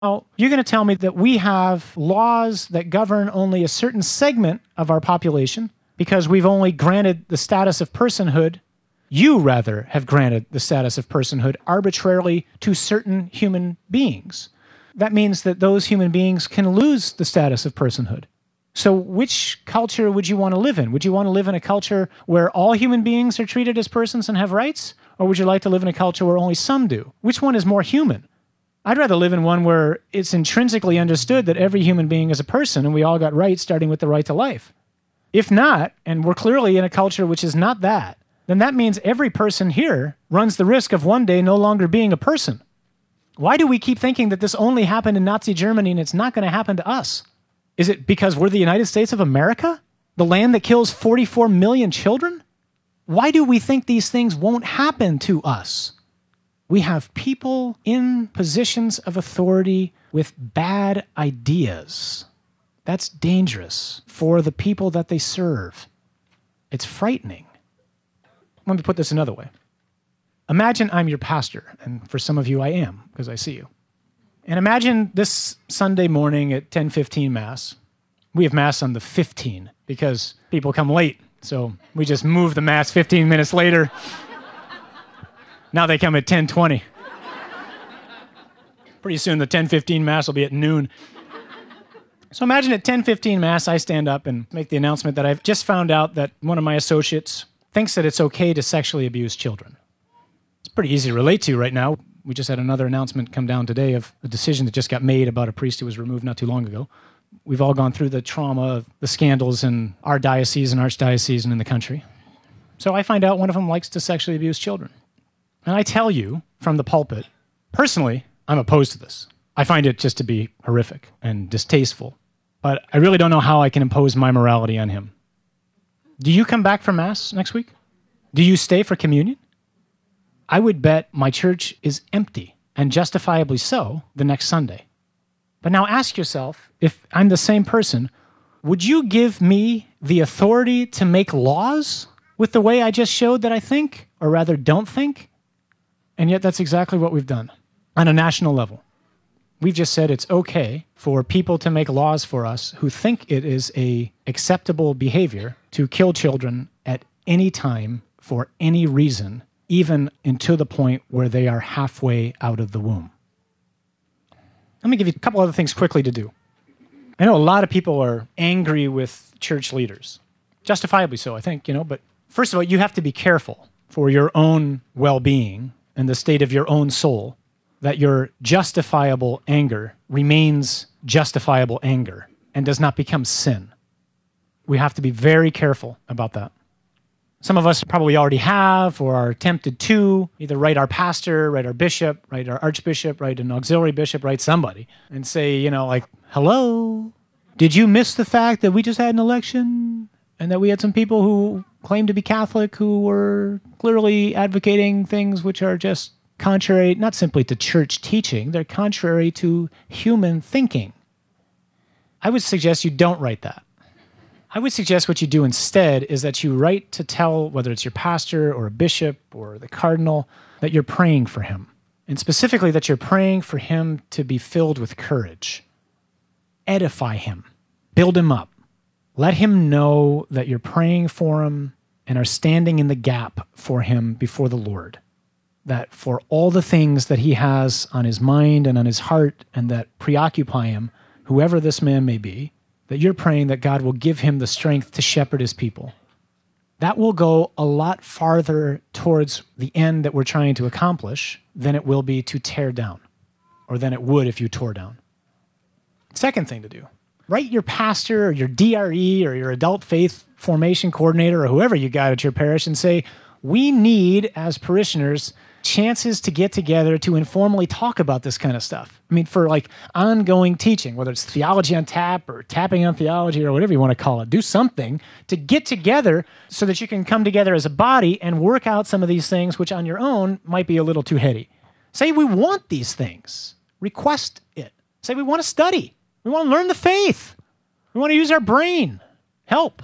Oh, you're going to tell me that we have laws that govern only a certain segment of our population because we've only granted the status of personhood. You, rather, have granted the status of personhood arbitrarily to certain human beings. That means that those human beings can lose the status of personhood. So which culture would you want to live in? Would you want to live in a culture where all human beings are treated as persons and have rights? Or would you like to live in a culture where only some do? Which one is more human? I'd rather live in one where it's intrinsically understood that every human being is a person and we all got rights, starting with the right to life. If not, and we're clearly in a culture which is not that, then that means every person here runs the risk of one day no longer being a person. Why do we keep thinking that this only happened in Nazi Germany and it's not going to happen to us? Is it because we're the United States of America? The land that kills 44 million children? Why do we think these things won't happen to us? We have people in positions of authority with bad ideas. That's dangerous for the people that they serve. It's frightening. Let me put this another way. Imagine I'm your pastor, and for some of you I am, because I see you. And imagine this Sunday morning at 10:15 Mass. We have Mass on the 15 because people come late, so we just move the Mass 15 minutes later. Now they come at 10:20. Pretty soon the 10:15 Mass will be at noon. So imagine at 10:15 Mass, I stand up and make the announcement that I've just found out that one of my associates thinks that it's okay to sexually abuse children. It's pretty easy to relate to right now. We just had another announcement come down today of a decision that just got made about a priest who was removed not too long ago. We've all gone through the trauma of the scandals in our diocese and archdiocese and in the country. So I find out one of them likes to sexually abuse children. And I tell you from the pulpit, personally, I'm opposed to this. I find it just to be horrific and distasteful. But I really don't know how I can impose my morality on him. Do you come back for Mass next week? Do you stay for communion? I would bet my church is empty, and justifiably so, the next Sunday. But now ask yourself, if I'm the same person, would you give me the authority to make laws with the way I just showed that I think, or rather don't think? And yet that's exactly what we've done on a national level. We've just said it's okay for people to make laws for us who think it is a acceptable behavior to kill children at any time for any reason, even until the point where they are halfway out of the womb. Let me give you a couple other things quickly to do. I know a lot of people are angry with church leaders. Justifiably so, I think, but first of all, you have to be careful for your own well-being and the state of your own soul that your justifiable anger remains justifiable anger and does not become sin. We have to be very careful about that. Some of us probably already have or are tempted to either write our pastor, write our bishop, write our archbishop, write an auxiliary bishop, write somebody and say, hello, did you miss the fact that we just had an election and that we had some people who claim to be Catholic who were clearly advocating things which are just contrary, not simply to church teaching, they're contrary to human thinking. I would suggest you don't write that. I would suggest what you do instead is that you write to tell, whether it's your pastor or a bishop or the cardinal, that you're praying for him. And specifically that you're praying for him to be filled with courage. Edify him. Build him up. Let him know that you're praying for him and are standing in the gap for him before the Lord. That for all the things that he has on his mind and on his heart and that preoccupy him, whoever this man may be, that you're praying that God will give him the strength to shepherd his people. That will go a lot farther towards the end that we're trying to accomplish than it will be to tear down, or than it would if you tore down. Second thing to do, write your pastor or your DRE or your adult faith formation coordinator or whoever you got at your parish and say, we need, as parishioners, chances to get together to informally talk about this kind of stuff. I mean, for ongoing teaching, whether it's theology on tap or tapping on theology or whatever you want to call it, do something to get together so that you can come together as a body and work out some of these things which on your own might be a little too heady. Say we want these things. Request it. Say we want to study. We want to learn the faith. We want to use our brain. Help.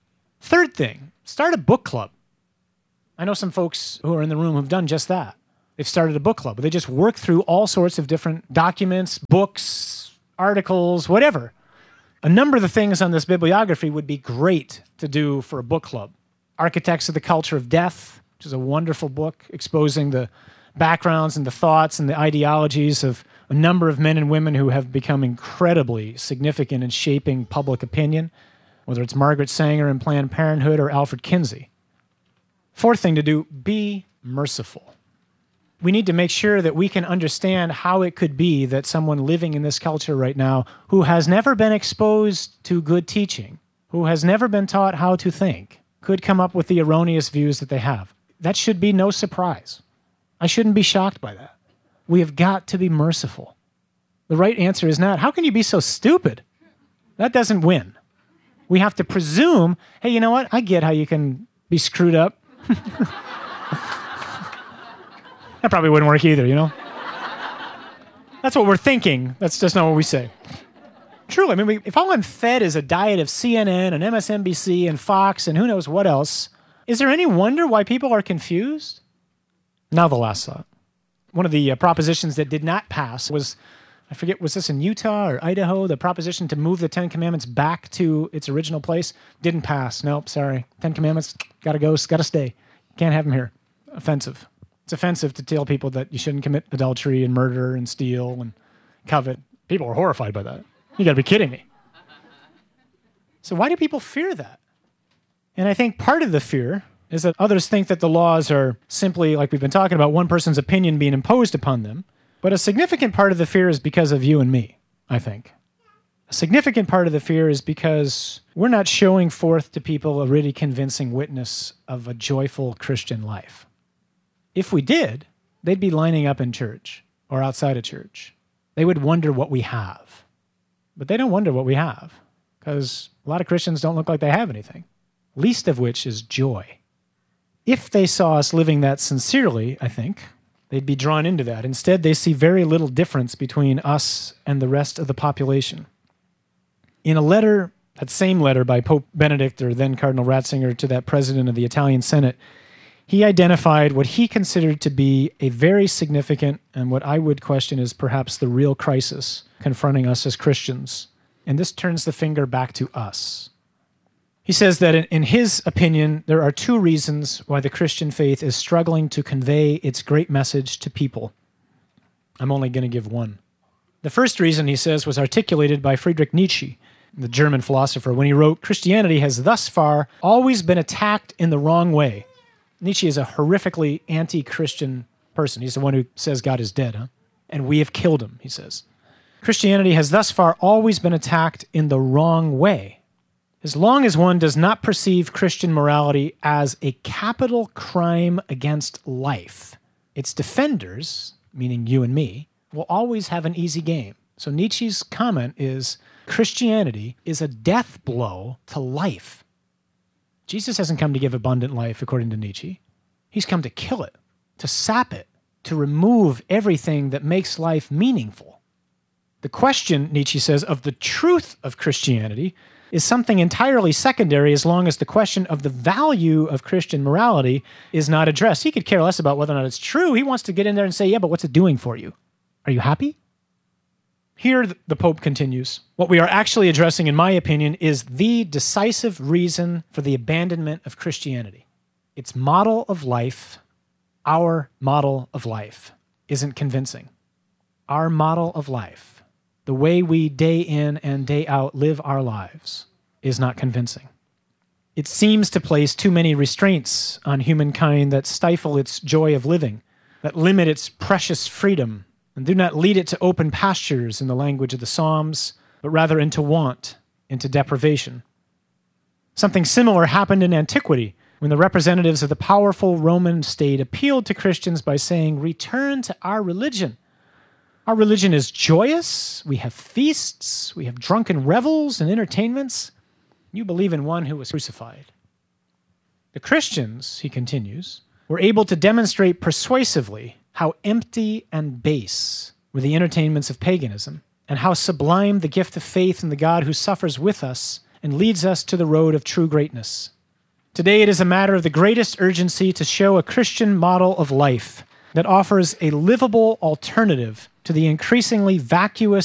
Third thing, start a book club. I know some folks who are in the room who've done just that. They've started a book club where they just work through all sorts of different documents, books, articles, whatever. A number of the things on this bibliography would be great to do for a book club. Architects of the Culture of Death, which is a wonderful book exposing the backgrounds and the thoughts and the ideologies of a number of men and women who have become incredibly significant in shaping public opinion, whether it's Margaret Sanger in Planned Parenthood or Alfred Kinsey. Fourth thing to do, be merciful. We need to make sure that we can understand how it could be that someone living in this culture right now who has never been exposed to good teaching, who has never been taught how to think, could come up with the erroneous views that they have. That should be no surprise. I shouldn't be shocked by that. We have got to be merciful. The right answer is not, how can you be so stupid? That doesn't win. We have to presume, hey, you know what? I get how you can be screwed up. That probably wouldn't work either, you know? That's what we're thinking. That's just not what we say. Truly, I mean, if all I'm fed is a diet of CNN and MSNBC and Fox and who knows what else, is there any wonder why people are confused? Now the last thought. One of the propositions that did not pass was, I forget, was this in Utah or Idaho? The proposition to move the Ten Commandments back to its original place didn't pass. Nope, sorry. Ten Commandments, gotta go, gotta stay. Can't have them here. Offensive. It's offensive to tell people that you shouldn't commit adultery and murder and steal and covet. People are horrified by that. You gotta be kidding me. So why do people fear that? And I think part of the fear is that others think that the laws are simply, like we've been talking about, one person's opinion being imposed upon them. But a significant part of the fear is because of you and me, I think. A significant part of the fear is because we're not showing forth to people a really convincing witness of a joyful Christian life. If we did, they'd be lining up in church or outside of church. They would wonder what we have. But they don't wonder what we have, because a lot of Christians don't look like they have anything, least of which is joy. If they saw us living that sincerely, I think, they'd be drawn into that. Instead, they see very little difference between us and the rest of the population. In a letter, that same letter by Pope Benedict, or then Cardinal Ratzinger, to that president of the Italian Senate, he identified what he considered to be a very significant, and what I would question is perhaps the real crisis confronting us as Christians. And this turns the finger back to us. He says that in his opinion, there are two reasons why the Christian faith is struggling to convey its great message to people. I'm only going to give one. The first reason, he says, was articulated by Friedrich Nietzsche, the German philosopher, when he wrote, "Christianity has thus far always been attacked in the wrong way." Nietzsche is a horrifically anti-Christian person. He's the one who says God is dead, huh? And we have killed him, he says. Christianity has thus far always been attacked in the wrong way. As long as one does not perceive Christian morality as a capital crime against life, its defenders, meaning you and me, will always have an easy game. So Nietzsche's comment is, Christianity is a death blow to life. Jesus hasn't come to give abundant life, according to Nietzsche. He's come to kill it, to sap it, to remove everything that makes life meaningful. The question, Nietzsche says, of the truth of Christianity is something entirely secondary as long as the question of the value of Christian morality is not addressed. He could care less about whether or not it's true. He wants to get in there and say, yeah, but what's it doing for you? Are you happy? Here, the Pope continues, what we are actually addressing, in my opinion, is the decisive reason for the abandonment of Christianity. Its model of life, our model of life, isn't convincing. Our model of life, the way we day in and day out live our lives, is not convincing. It seems to place too many restraints on humankind that stifle its joy of living, that limit its precious freedom, and do not lead it to open pastures in the language of the Psalms, but rather into want, into deprivation. Something similar happened in antiquity when the representatives of the powerful Roman state appealed to Christians by saying, return to our religion. Our religion is joyous, we have feasts, we have drunken revels and entertainments. You believe in one who was crucified. The Christians, he continues, were able to demonstrate persuasively how empty and base were the entertainments of paganism, and how sublime the gift of faith in the God who suffers with us and leads us to the road of true greatness. Today it is a matter of the greatest urgency to show a Christian model of life, that offers a livable alternative to the increasingly vacuous